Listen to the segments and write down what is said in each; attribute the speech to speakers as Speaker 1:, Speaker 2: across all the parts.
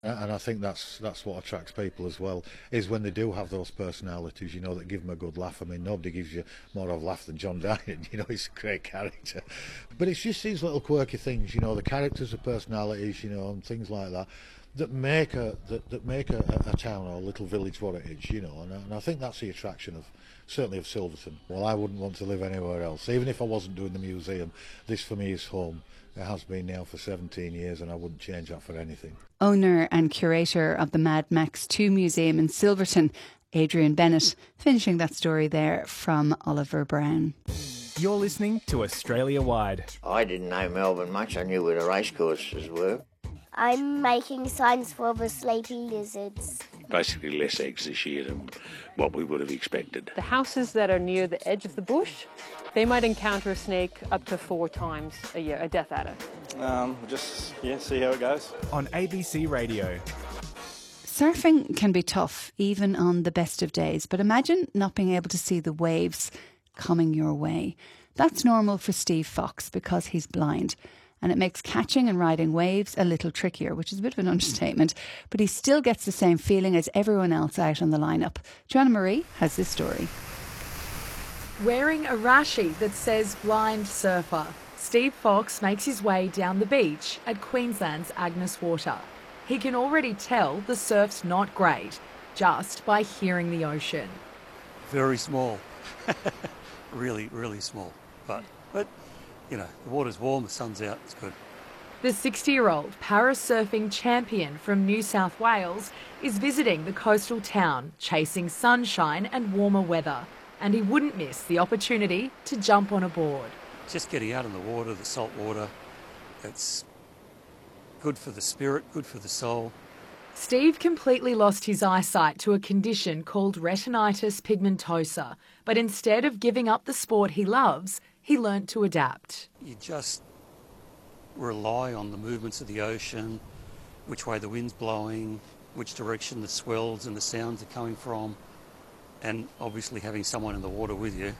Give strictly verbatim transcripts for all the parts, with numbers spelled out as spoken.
Speaker 1: And I think that's that's what attracts people as well, is when they do have those personalities, you know, that give them a good laugh. I mean, nobody gives you more of a laugh than John Dyan, you know, he's a great character. But it's just these little quirky things, you know, the characters, the personalities, you know, and things like that, that make a that, that make a, a town or a little village what it is, you know, and, and I think that's the attraction of, certainly of Silverton. Well, I wouldn't want to live anywhere else. Even if I wasn't doing the museum, this for me is home. It has been now for seventeen years and I wouldn't change that for anything.
Speaker 2: Owner and curator of the Mad Max two Museum in Silverton, Adrian Bennett, finishing that story there from Oliver Brown.
Speaker 3: You're listening to Australia Wide.
Speaker 4: I didn't know Melbourne much. I knew where the racecourses were.
Speaker 5: I'm making signs for the sleepy lizards.
Speaker 6: Basically less eggs this year than what we would have expected.
Speaker 7: The houses that are near the edge of the bush, they might encounter a snake up to four times a year, a death adder.
Speaker 8: Um, just, yeah, see how it goes.
Speaker 3: On A B C Radio.
Speaker 2: Surfing can be tough, even on the best of days, but imagine not being able to see the waves coming your way. That's normal for Steve Fox because he's blind. And it makes catching and riding waves a little trickier, which is a bit of an understatement. But he still gets the same feeling as everyone else out on the lineup. Joanna Marie has this story.
Speaker 9: Wearing a rashi that says blind surfer, Steve Fox makes his way down the beach at Queensland's Agnes Water. He can already tell the surf's not great, just by hearing the ocean.
Speaker 10: Very small. really, really small. But, but, you know, the water's warm, the sun's out, it's good.
Speaker 9: The sixty-year-old parasurfing champion from New South Wales is visiting the coastal town, chasing sunshine and warmer weather. And he wouldn't miss the opportunity to jump on a board.
Speaker 10: Just getting out in the water, the salt water, it's good for the spirit, good for the soul.
Speaker 9: Steve completely lost his eyesight to a condition called retinitis pigmentosa, but instead of giving up the sport he loves, he learnt to adapt.
Speaker 10: You just rely on the movements of the ocean, which way the wind's blowing, which direction the swells and the sounds are coming from, and obviously having someone in the water with you.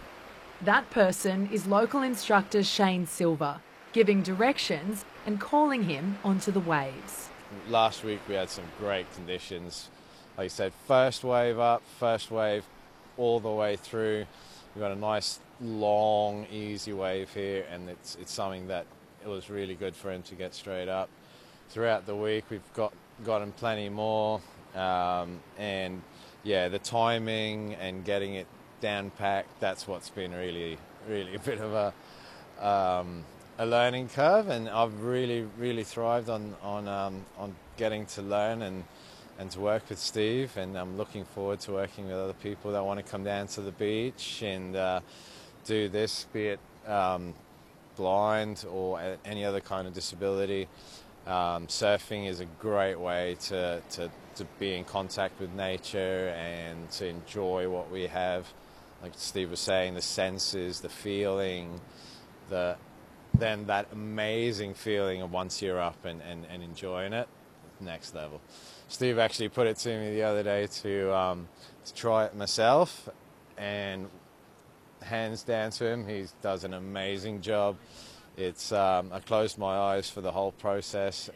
Speaker 9: That person is local instructor Shane Silver, giving directions and calling him onto the waves.
Speaker 11: Last week we had some great conditions. Like you said, first wave up, first wave all the way through. We've got a nice, long, easy wave here, and it's it's something that it was really good for him to get straight up. Throughout the week we've got gotten plenty more, um, and yeah, the timing and getting it down packed, that's what's been really, really a bit of a um, a learning curve, and I've really, really thrived on on um, on getting to learn and and to work with Steve, and I'm looking forward to working with other people that want to come down to the beach and uh, do this, be it um, blind or any other kind of disability. Um, surfing is a great way to, to to be in contact with nature and to enjoy what we have. Like Steve was saying, the senses, the feeling, the then that amazing feeling of once you're up and, and, and enjoying it, next level. Steve actually put it to me the other day to um, to try it myself, and hands down to him, he does an amazing job. It's um, I closed my eyes for the whole process,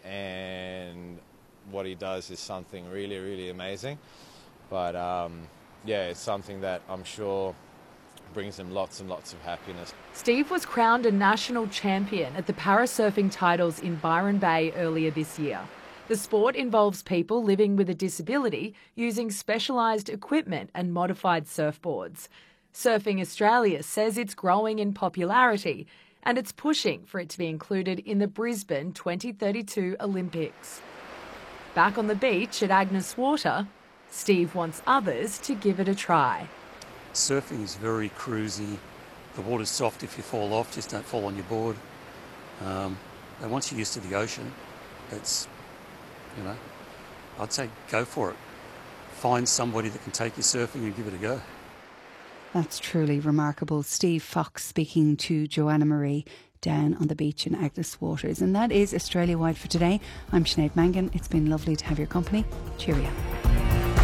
Speaker 11: and what he does is something really, really amazing. But um, yeah, it's something that I'm sure brings him lots and lots of happiness.
Speaker 9: Steve was crowned a national champion at the parasurfing titles in Byron Bay earlier this year. The sport involves people living with a disability using specialised equipment and modified surfboards. Surfing Australia says it's growing in popularity, and it's pushing for it to be included in the Brisbane twenty thirty-two Olympics. Back on the beach at Agnes Water, Steve wants others to give it a try.
Speaker 10: Surfing is very cruisy. The water's soft if you fall off, just don't fall on your board. Um, and once you're used to the ocean, it's, you know, I'd say go for it. Find somebody that can take you surfing and give it a go.
Speaker 2: That's truly remarkable. Steve Fox speaking to Joanna Marie down on the beach in Agnes Waters. And that is Australia Wide for today. I'm Sinead Mangan. It's been lovely to have your company. Cheerio.